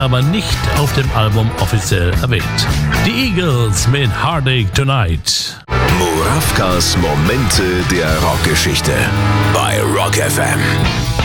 aber nicht auf dem Album offiziell erwähnt. Die Eagles mit Heartache Tonight. Murawkas Momente der Rockgeschichte bei Rock FM.